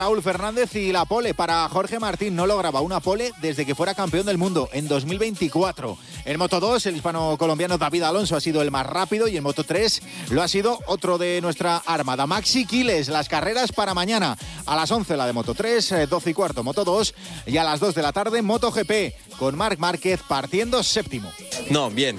Raúl Fernández y la pole para Jorge Martín. No lograba una pole desde que fuera campeón del mundo en 2024. En Moto 2, el hispano-colombiano David Alonso ha sido el más rápido y en Moto 3 lo ha sido otro de nuestra armada, Maxi Quiles. Las carreras para mañana a las 11 la de Moto 3, 12 y cuarto Moto 2 y a las 2 de la tarde Moto GP con Marc Márquez partiendo séptimo. No, bien.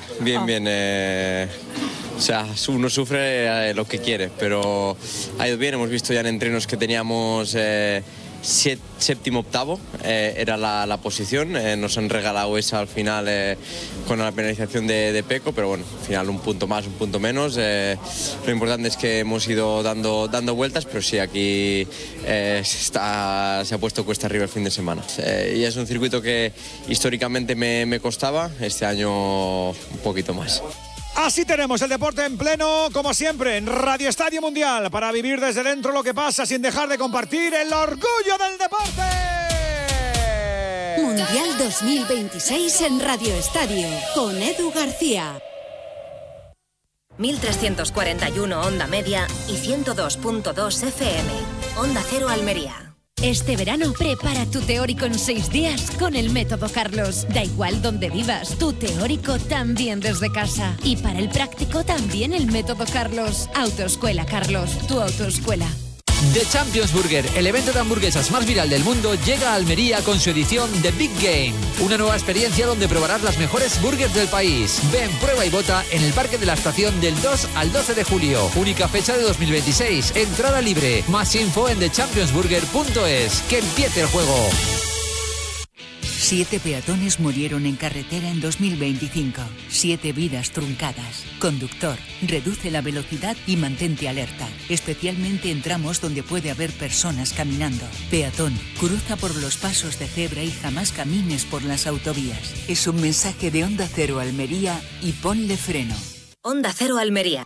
O sea, uno sufre lo que quiere, pero ha ido bien. Hemos visto ya en entrenos que teníamos séptimo, octavo, era la posición. Nos han regalado esa al final con la penalización de Peco, pero bueno, al final un punto más, un punto menos. Lo importante es que hemos ido dando vueltas, pero sí, aquí se ha puesto cuesta arriba el fin de semana. Y es un circuito que históricamente me costaba, este año un poquito más. Así tenemos el deporte en pleno, como siempre, en Radio Estadio Mundial, para vivir desde dentro lo que pasa sin dejar de compartir el orgullo del deporte. Mundial 2026 en Radio Estadio, con Edu García. 1341 onda media y 102.2 FM. Onda Cero Almería. Este verano prepara tu teórico en 6 días con el método Carlos. Da igual donde vivas, tu teórico también desde casa. Y para el práctico también el método Carlos. Autoescuela Carlos, tu autoescuela. The Champions Burger, el evento de hamburguesas más viral del mundo, llega a Almería con su edición The Big Game. Una nueva experiencia donde probarás las mejores burgers del país. Ven, prueba y vota en el Parque de la Estación del 2 al 12 de julio. Única fecha de 2026. Entrada libre. Más info en thechampionsburger.es. ¡Que empiece el juego! 7 peatones murieron en carretera en 2025. 7 vidas truncadas. Conductor, reduce la velocidad y mantente alerta, especialmente en tramos donde puede haber personas caminando. Peatón, cruza por los pasos de cebra y jamás camines por las autovías. Es un mensaje de Onda Cero Almería y ponle freno. Onda Cero Almería.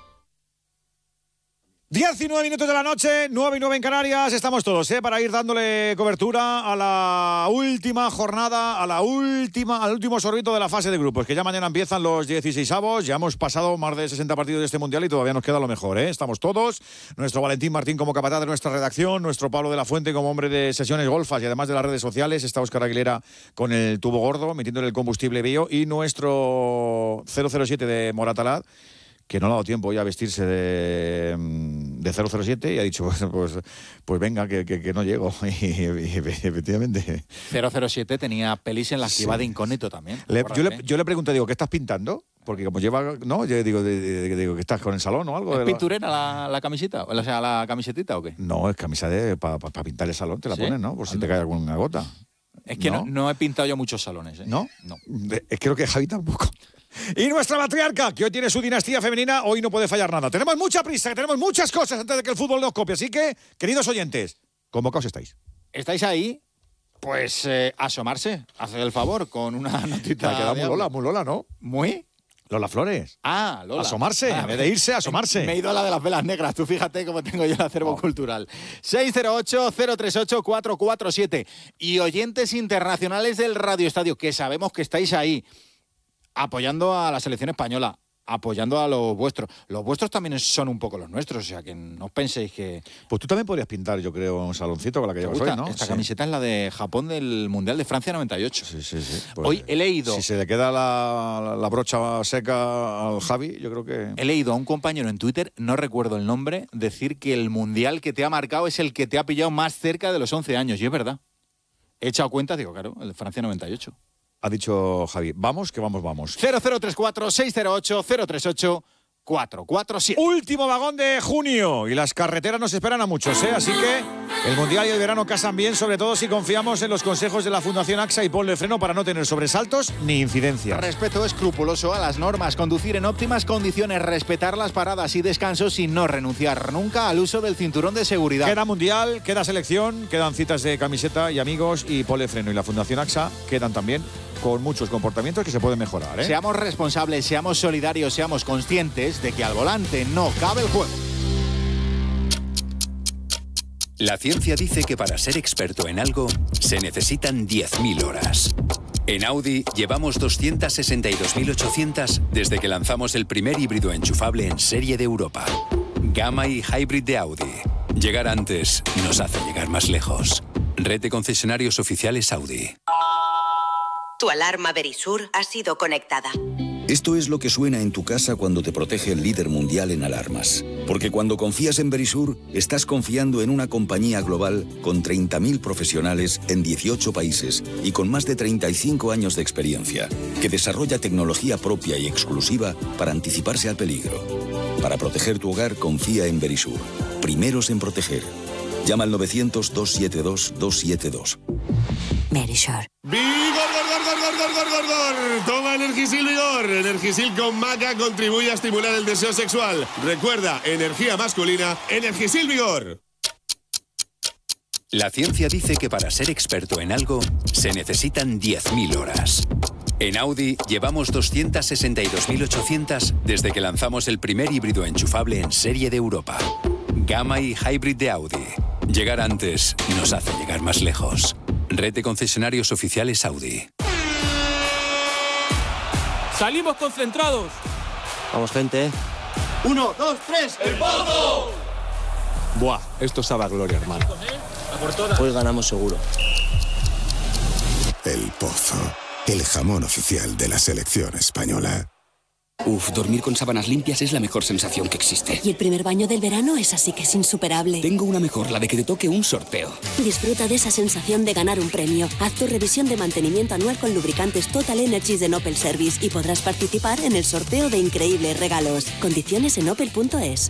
19 minutos de la noche, 9:09 en Canarias. Estamos todos, para ir dándole cobertura a la última jornada, al último sorbito de la fase de grupos, que ya mañana empiezan los 16avos. Ya hemos pasado más de 60 partidos de este Mundial y todavía nos queda lo mejor, Estamos todos, nuestro Valentín Martín como capataz de nuestra redacción, nuestro Pablo de la Fuente como hombre de sesiones golfas y además de las redes sociales, está Óscar Aguilera con el tubo gordo, metiéndole el combustible bio, y nuestro 007 de Moratalaz, que no le ha dado tiempo ya a vestirse de 007 y ha dicho, pues venga, que no llego. Y efectivamente. 007 tenía pelis en las que iba de incógnito también. Yo le pregunté, digo, ¿qué estás pintando? Porque como lleva, ¿no? Yo digo que estás con el salón o algo. ¿Es pinturera la camiseta? O sea, ¿la camisetita o qué? No, es camisa para pintar el salón, te la pones, ¿no? Por si te cae alguna gota. Es que no he pintado yo muchos salones, ¿No? No. Creo que Javi tampoco. Y nuestra matriarca, que hoy tiene su dinastía femenina, hoy no puede fallar nada. Tenemos mucha prisa, tenemos muchas cosas antes de que el fútbol nos copie. Así que, queridos oyentes, ¿convocados estáis? ¿Estáis ahí? Pues asomarse, haced el favor, con una notita. Me ha quedado muy Lola, ¿no? ¿Muy? Lola Flores. Ah, Lola. Asomarse, en vez de irse, asomarse. Me he ido a la de las velas negras. Tú fíjate cómo tengo yo el acervo cultural. 608-038-447. Y oyentes internacionales del Radio Estadio, que sabemos que estáis ahí, apoyando a la selección española, apoyando a los vuestros. Los vuestros también son un poco los nuestros, o sea, que no os penséis que... Pues tú también podrías pintar, yo creo, un saloncito con la que llevas hoy, ¿no? Esta camiseta es la de Japón del Mundial de Francia 98. Sí. Pues hoy he leído... Si se le queda la brocha seca al Javi, yo creo que... He leído a un compañero en Twitter, no recuerdo el nombre, decir que el Mundial que te ha marcado es el que te ha pillado más cerca de los 11 años, y es verdad. He echado cuenta, digo, claro, el de Francia 98. Ha dicho Javi, vamos, que vamos. 0034-608-038-447. Último vagón de junio y las carreteras nos esperan a muchos, Así que el Mundial y el verano casan bien, sobre todo si confiamos en los consejos de la Fundación AXA y ponle freno para no tener sobresaltos ni incidencias. Respeto escrupuloso a las normas, conducir en óptimas condiciones, respetar las paradas y descansos y no renunciar nunca al uso del cinturón de seguridad. Queda Mundial, queda selección, quedan citas de camiseta y amigos, y ponle freno y la Fundación AXA quedan también con muchos comportamientos que se pueden mejorar. Seamos responsables, seamos solidarios, seamos conscientes de que al volante no cabe el juego. La ciencia dice que para ser experto en algo se necesitan 10.000 horas. En Audi llevamos 262.800 desde que lanzamos el primer híbrido enchufable en serie de Europa. Gamma y Hybrid de Audi. Llegar antes nos hace llegar más lejos. Red de concesionarios oficiales Audi. Tu alarma Verisur ha sido conectada. Esto es lo que suena en tu casa cuando te protege el líder mundial en alarmas. Porque cuando confías en Verisur, estás confiando en una compañía global con 30.000 profesionales en 18 países y con más de 35 años de experiencia, que desarrolla tecnología propia y exclusiva para anticiparse al peligro. Para proteger tu hogar, confía en Verisur. Primeros en proteger. Llama al 900-272-272. Verisur. ¡Vigor! Toma Energisil Vigor. Energisil con maca contribuye a estimular el deseo sexual. Recuerda, energía masculina, Energisil Vigor. La ciencia dice que para ser experto en algo se necesitan 10.000 horas. En Audi llevamos 262.800 desde que lanzamos el primer híbrido enchufable en serie de Europa. Gamma y Hybrid de Audi. Llegar antes nos hace llegar más lejos. Red de concesionarios oficiales Audi. ¡Salimos concentrados! Vamos, gente. 1, 2, 3, ¡el Pozo! Buah, esto sabe a gloria, hermano. Hoy ganamos seguro. El Pozo, el jamón oficial de la selección española. Uf, dormir con sábanas limpias es la mejor sensación que existe. Y el primer baño del verano es así que es insuperable. Tengo una mejor, la de que te toque un sorteo. Disfruta de esa sensación de ganar un premio. Haz tu revisión de mantenimiento anual con lubricantes Total Energies de Opel Service y podrás participar en el sorteo de increíbles regalos. Condiciones en opel.es.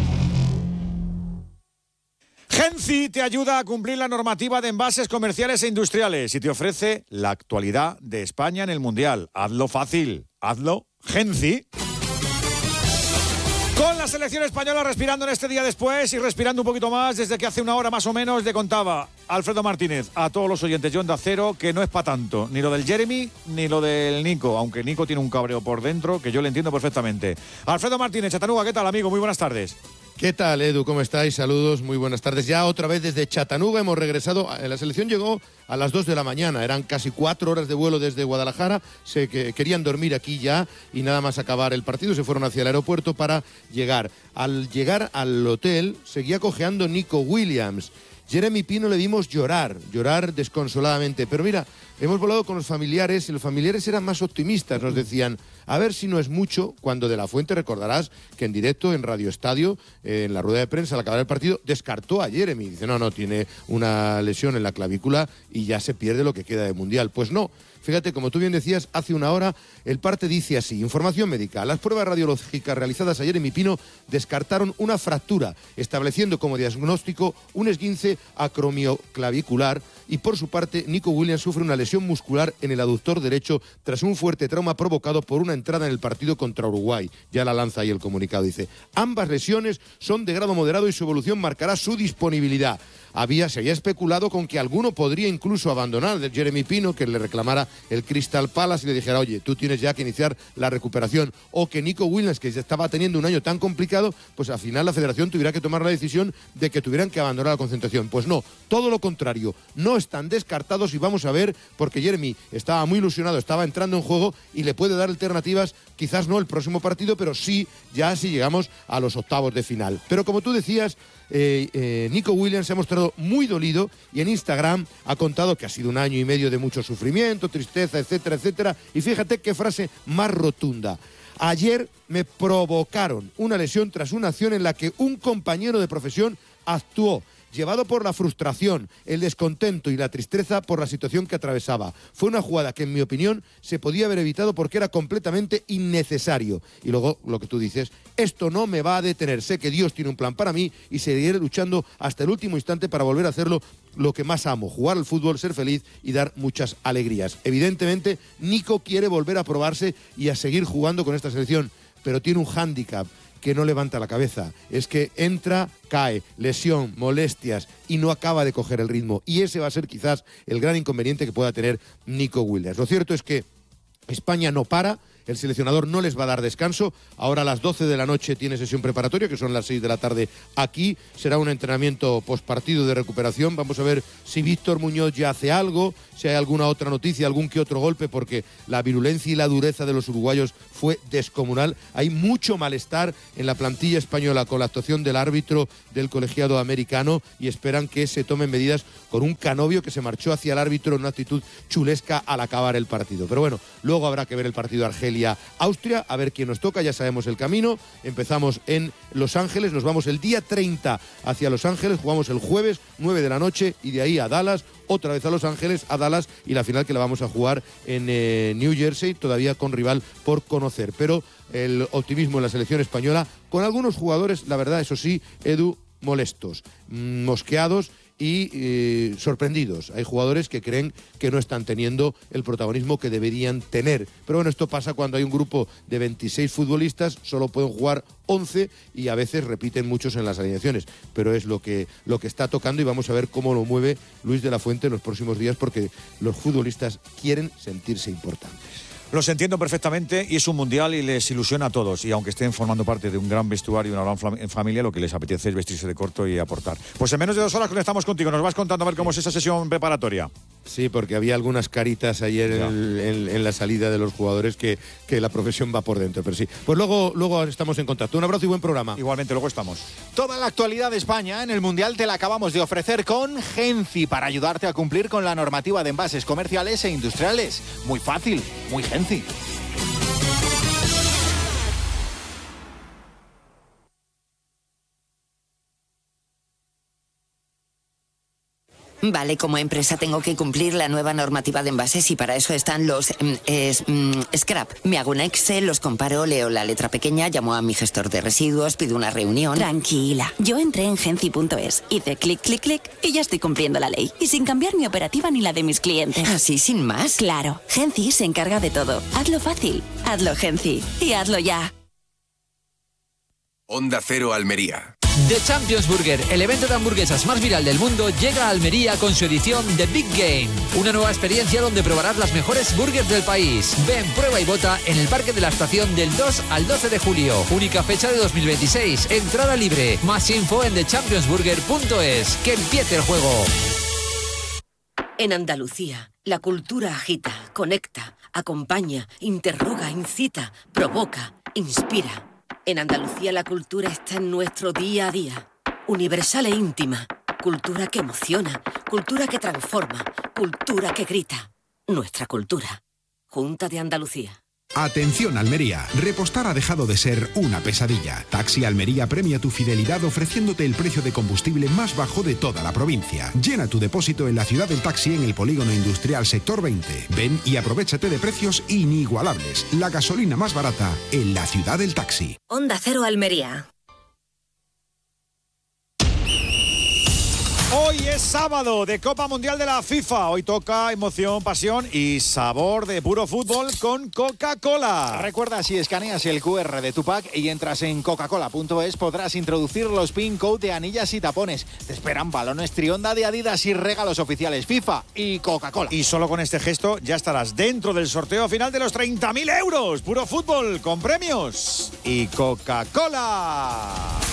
Genci te ayuda a cumplir la normativa de envases comerciales e industriales y te ofrece la actualidad de España en el Mundial. Hazlo fácil, hazlo Genci. Con la selección española respirando en este día después y respirando un poquito más desde que hace una hora más o menos le contaba Alfredo Martínez a todos los oyentes de Onda Cero que no es para tanto, ni lo del Jeremy ni lo del Nico, aunque Nico tiene un cabreo por dentro que yo le entiendo perfectamente. Alfredo Martínez, Chattanooga, ¿qué tal, amigo? Muy buenas tardes. ¿Qué tal, Edu? ¿Cómo estáis? Saludos, muy buenas tardes. Ya otra vez desde Chattanooga hemos regresado. La selección llegó a las 2 de la mañana. Eran casi 4 horas de vuelo desde Guadalajara. Querían dormir aquí ya y nada más acabar el partido se fueron hacia el aeropuerto para llegar. Al llegar al hotel seguía cojeando Nico Williams. Jeremy Pino le vimos llorar desconsoladamente. Pero mira, hemos volado con los familiares y los familiares eran más optimistas. Nos decían, a ver si no es mucho, cuando De la Fuente, recordarás que en directo en Radio Estadio, en la rueda de prensa al acabar el partido, descartó a Jeremy. Dice, no, tiene una lesión en la clavícula y ya se pierde lo que queda de Mundial. Pues no. Fíjate, como tú bien decías, hace una hora el parte dice así, información médica. Las pruebas radiológicas realizadas ayer en Jeremy Pino descartaron una fractura, estableciendo como diagnóstico un esguince acromioclavicular y por su parte Nico Williams sufre una lesión muscular en el aductor derecho tras un fuerte trauma provocado por una entrada en el partido contra Uruguay. Ya la lanza ahí el comunicado, dice, ambas lesiones son de grado moderado y su evolución marcará su disponibilidad. Se había especulado con que alguno podría incluso abandonar de Jeremy Pino, que le reclamara el Crystal Palace y le dijera, oye, tú tienes ya que iniciar la recuperación, o que Nico Williams, que ya estaba teniendo un año tan complicado, pues al final la federación tuviera que tomar la decisión de que tuvieran que abandonar la concentración. Pues no, todo lo contrario, no están descartados y vamos a ver, porque Jeremy estaba muy ilusionado, estaba entrando en juego y le puede dar alternativas, quizás no el próximo partido, pero sí, ya si llegamos a los octavos de final. Pero como tú decías, Nico Williams se ha mostrado muy dolido y en Instagram ha contado que ha sido un año y medio de mucho sufrimiento, tristeza, etcétera, etcétera. Y fíjate qué frase más rotunda. Ayer me provocaron una lesión tras una acción en la que un compañero de profesión actuó, llevado por la frustración, el descontento y la tristeza por la situación que atravesaba. Fue una jugada que, en mi opinión, se podía haber evitado porque era completamente innecesario. Y luego, lo que tú dices, esto no me va a detener. Sé que Dios tiene un plan para mí y seguiré luchando hasta el último instante para volver a hacerlo lo que más amo, jugar al fútbol, ser feliz y dar muchas alegrías. Evidentemente, Nico quiere volver a probarse y a seguir jugando con esta selección, pero tiene un hándicap que no levanta la cabeza, es que entra, cae, lesión, molestias y no acaba de coger el ritmo, y ese va a ser quizás el gran inconveniente que pueda tener Nico Williams. Lo cierto es que España no para, el seleccionador no les va a dar descanso. Ahora a las 12 de la noche tiene sesión preparatoria, que son las 6 de la tarde aquí. Será un entrenamiento postpartido de recuperación. Vamos a ver si Víctor Muñoz ya hace algo, si hay alguna otra noticia, algún que otro golpe, porque la virulencia y la dureza de los uruguayos fue descomunal. Hay mucho malestar en la plantilla española con la actuación del árbitro del colegiado americano y esperan que se tomen medidas con un Canovio que se marchó hacia el árbitro en una actitud chulesca al acabar el partido. Pero bueno, luego habrá que ver el partido Argelia-Austria, a ver quién nos toca, ya sabemos el camino. Empezamos en Los Ángeles, nos vamos el día 30 hacia Los Ángeles, jugamos el jueves 9 de la noche y de ahí a Dallas, otra vez a Los Ángeles, a Dallas, y la final que la vamos a jugar en New Jersey, todavía con rival por conocer. Pero el optimismo en la selección española, con algunos jugadores, la verdad, eso sí, Edu, molestos, mosqueados y sorprendidos. Hay jugadores que creen que no están teniendo el protagonismo que deberían tener. Pero bueno, esto pasa cuando hay un grupo de 26 futbolistas, solo pueden jugar 11 y a veces repiten muchos en las alineaciones. Pero es lo que está tocando y vamos a ver cómo lo mueve Luis de la Fuente en los próximos días, porque los futbolistas quieren sentirse importantes. Los entiendo perfectamente y es un mundial y les ilusiona a todos. Y aunque estén formando parte de un gran vestuario y una gran familia, lo que les apetece es vestirse de corto y aportar. Pues en menos de 2 horas conectamos contigo. Nos vas contando a ver cómo es esa sesión preparatoria. Sí, porque había algunas caritas ayer en la salida de los jugadores que la profesión va por dentro. Pero sí, pues luego estamos en contacto. Un abrazo y buen programa. Igualmente, luego estamos. Toda la actualidad de España en el Mundial te la acabamos de ofrecer con Genci para ayudarte a cumplir con la normativa de envases comerciales e industriales. Muy fácil, muy Genci. Vale, como empresa tengo que cumplir la nueva normativa de envases y para eso están los scrap. Me hago un Excel, los comparo, leo la letra pequeña, llamo a mi gestor de residuos, pido una reunión. Tranquila, yo entré en Genci.es, hice clic, clic, clic y ya estoy cumpliendo la ley. Y sin cambiar mi operativa ni la de mis clientes. ¿Así sin más? Claro, Genci se encarga de todo. Hazlo fácil, hazlo Genci y hazlo ya. Onda Cero Almería. The Champions Burger, el evento de hamburguesas más viral del mundo, llega a Almería con su edición The Big Game. Una nueva experiencia donde probarás las mejores burgers del país. Ven, prueba y vota en el Parque de la Estación del 2 al 12 de julio. Única fecha de 2026. Entrada libre. Más info en thechampionsburger.es. ¡Que empiece el juego! En Andalucía, la cultura agita, conecta, acompaña, interroga, incita, provoca, inspira. En Andalucía la cultura está en nuestro día a día, universal e íntima, cultura que emociona, cultura que transforma, cultura que grita. Nuestra cultura. Junta de Andalucía. Atención Almería, repostar ha dejado de ser una pesadilla. Taxi Almería premia tu fidelidad ofreciéndote el precio de combustible más bajo de toda la provincia. Llena tu depósito en la ciudad del taxi en el polígono industrial sector 20. Ven y aprovéchate de precios inigualables. La gasolina más barata en la ciudad del taxi. Onda Cero Almería. Hoy es sábado de Copa Mundial de la FIFA. Hoy toca emoción, pasión y sabor de puro fútbol con Coca-Cola. Recuerda, si escaneas el QR de tu pack y entras en coca-cola.es, podrás introducir los pin code de anillas y tapones. Te esperan balones Trionda de Adidas y regalos oficiales FIFA y Coca-Cola. Y solo con este gesto ya estarás dentro del sorteo final de los 30.000 euros. Puro fútbol con premios y Coca-Cola.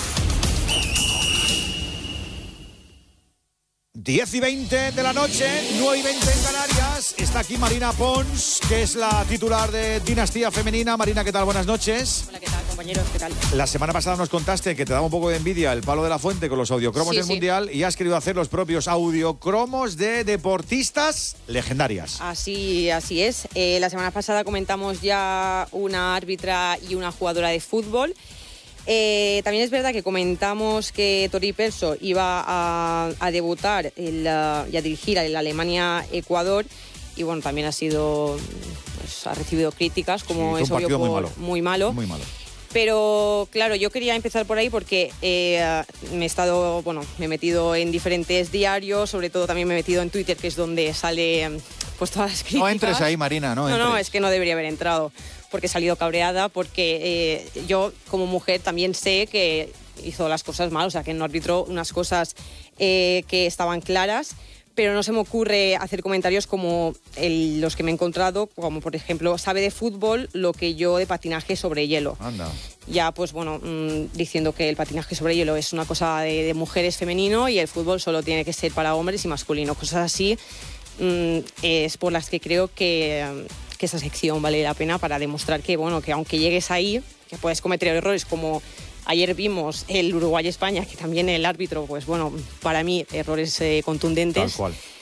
10:20 de la noche, 9:20 en Canarias. Está aquí Marina Pons, que es la titular de Dinastía Femenina. Marina, ¿qué tal? Buenas noches. Hola, ¿qué tal, compañeros? ¿Qué tal? La semana pasada nos contaste que te daba un poco de envidia el palo de la fuente con los audiocromos del Mundial y has querido hacer los propios audiocromos de deportistas legendarias. Así es. La semana pasada comentamos ya una árbitra y una jugadora de fútbol. También es verdad que comentamos que Tori Pelso iba a debutar y a dirigir el Alemania-Ecuador y bueno, también ha recibido críticas, como es obvio, muy malo. Pero claro, yo quería empezar por ahí porque me he metido en diferentes diarios, sobre todo también me he metido en Twitter, que es donde sale pues todas las críticas. No entres ahí, Marina, no entres. No, es que no debería haber entrado, porque he salido cabreada, porque yo como mujer también sé que hizo las cosas mal, o sea, que no arbitró unas cosas que estaban claras, pero no se me ocurre hacer comentarios como los que me he encontrado, como por ejemplo, sabe de fútbol lo que yo de patinaje sobre hielo. Anda. Ya, pues bueno, diciendo que el patinaje sobre hielo es una cosa de mujeres, femenino, y el fútbol solo tiene que ser para hombres y masculino. Cosas así es por las que creo que esa sección vale la pena, para demostrar que, bueno, que aunque llegues ahí, que puedes cometer errores como... Ayer vimos el Uruguay-España, que también el árbitro, pues bueno, para mí, errores contundentes. Tal cual.